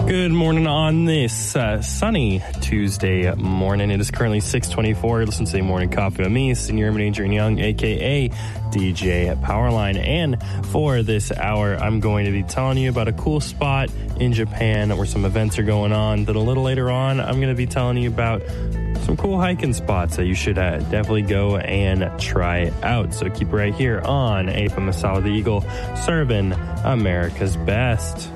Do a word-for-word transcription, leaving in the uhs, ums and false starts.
Good morning on this uh, sunny Tuesday morning. It is currently six twenty-four. Listen to the Morning Coffee with me, Senior Adrian Young, a k a. D J Powerline. And for this hour, I'm going to be telling you about a cool spot in Japan where some events are going on. Then a little later on, I'm going to be telling you about some cool hiking spots that you should uh, definitely go and try out. So keep right here on A F M Masala the Eagle, serving America's best.